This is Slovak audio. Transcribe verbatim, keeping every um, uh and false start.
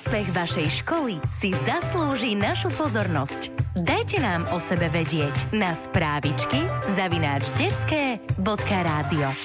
Úspech vašej školy si zaslúži našu pozornosť. Dajte nám o sebe vedieť na správičky zavináč detské bodka rádio.